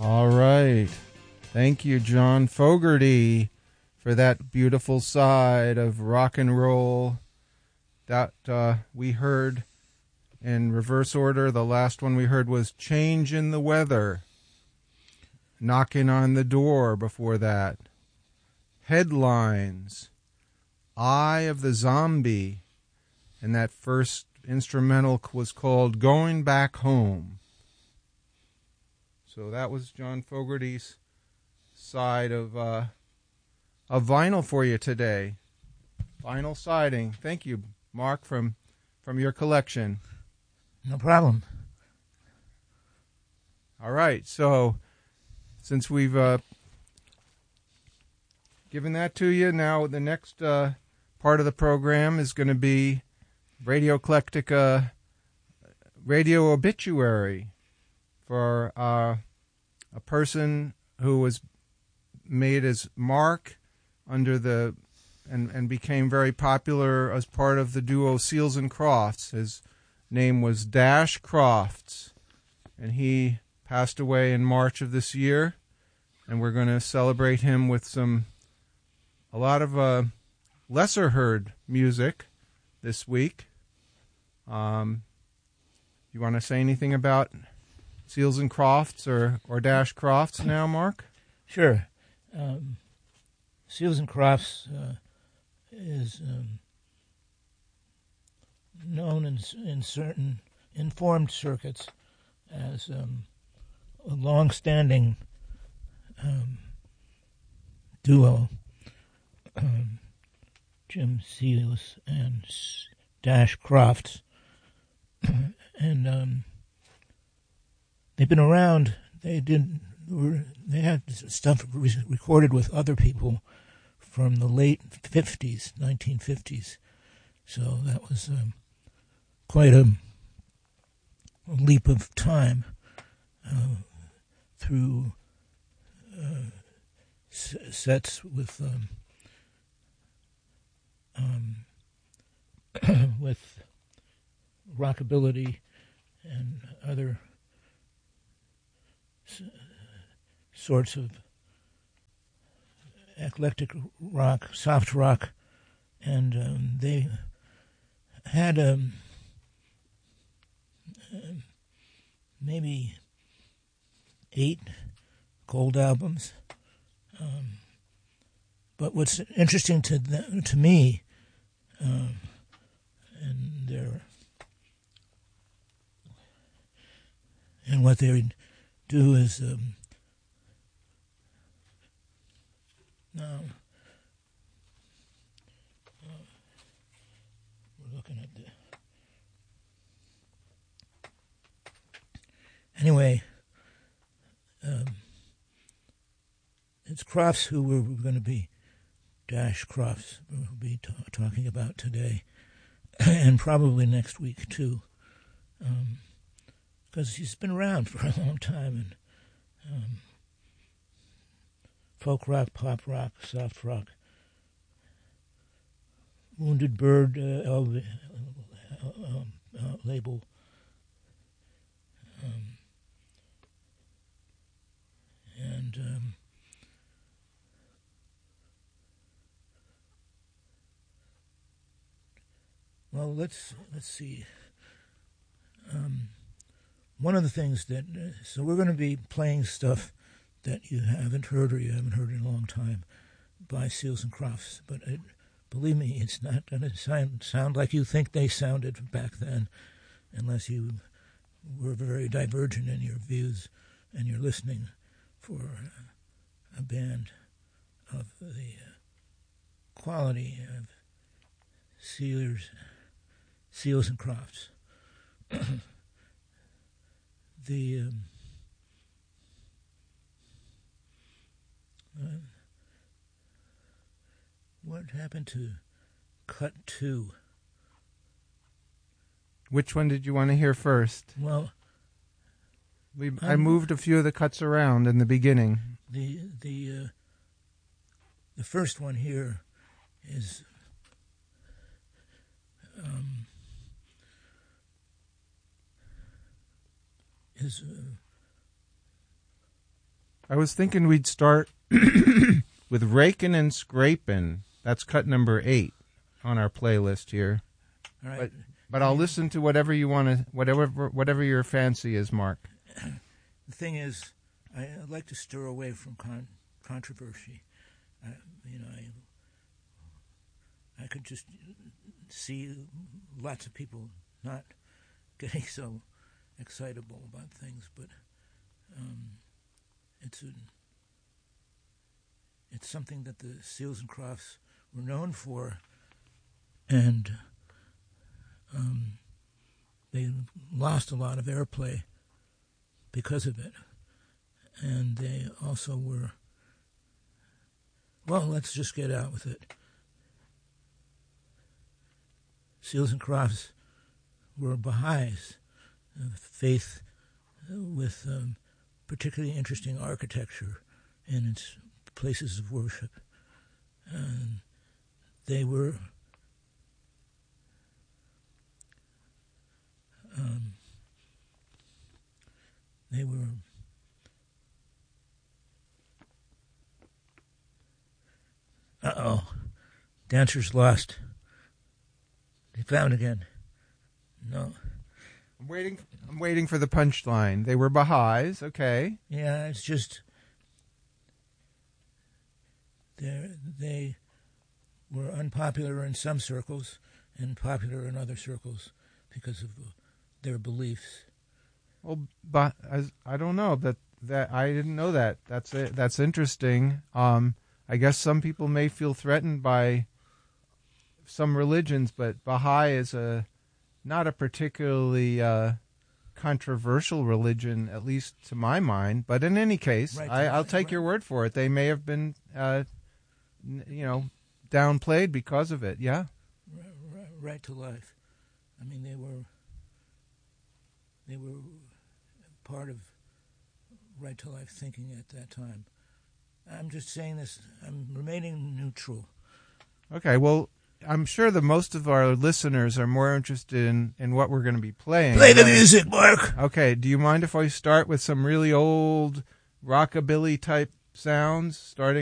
All right. Thank you, John Fogerty, for that beautiful side of rock and roll that we heard in reverse order. The last one we heard was Change in the Weather. Knocking on the Door before that. Headlines. Eye of the Zombie. And that first instrumental was called Going Back Home. So that was John Fogerty's side of vinyl for you today. Vinyl siding. Thank you, Mark, from your collection. No problem. All right, so since we've given that to you, now the next part of the program is going to be Radio Eclectica Radio Obituary for a person who was made as Mark under the and became very popular as part of the duo Seals and Crofts. His name was Dash Crofts, and he passed away in March of this year, and we're going to celebrate him with a lot of lesser heard music this week. You want to say anything about Seals and Crofts or Dash Crofts now, Mark? Sure. Seals and Crofts is known in certain informed circuits as a long-standing duo, Jim Seals and Dash Crofts, and they've been around. They had stuff recorded with other people from the late 50s, 1950s. So that was quite a leap of time through sets with with rockabilly and other sorts of eclectic rock, soft rock, and they had maybe 8 gold albums. But what's interesting to me, and what they do is now we're looking at the anyway. It's Crofts who we're going to be, Dash Crofts, we'll be talking about today, and probably next week too, because he's been around for a long time, and folk rock, pop rock, soft rock, Wounded Bird label, and well, let's see. One of the things that so we're going to be playing stuff that you haven't heard or you haven't heard in a long time by Seals and Crofts, but believe me, it's not going to sound like you think they sounded back then, unless you were very divergent in your views and you're listening for a band of the quality of Seals and Crofts. What happened to Cut 2? Which one did you want to hear first? Well, I moved a few of the cuts around in the beginning. The first one here is I was thinking we'd start with Rakin' and Scrapin'. That's cut number 8 on our playlist here. All right. But I'll listen to whatever you want to, whatever your fancy is, Mark. The thing is, I like to stir away from controversy. I could just see lots of people not getting so excitable about things, but it's something that the Seals and Crofts were known for, and they lost a lot of airplay because of it. And they also were, well, let's just get out with it. Seals and Crofts were Baha'is, faith with particularly interesting architecture in its places of worship. And they were Dancer's lost. They found again. No. I'm waiting for the punchline. They were Baha'is, okay. Yeah, it's just they were unpopular in some circles and popular in other circles because of their beliefs. Well, but I don't know that I didn't know that. That's interesting. I guess some people may feel threatened by some religions, but Baha'i is not a particularly controversial religion, at least to my mind. But in any case, I'll take your word for it. They may have been, downplayed because of it. Yeah. Right to life. I mean, they were part of right to life thinking at that time. I'm just saying this. I'm remaining neutral. Okay. Well, I'm sure that most of our listeners are more interested in what we're going to be playing. Play the music, Mark. Okay. Do you mind if I start with some really old rockabilly type sounds, starting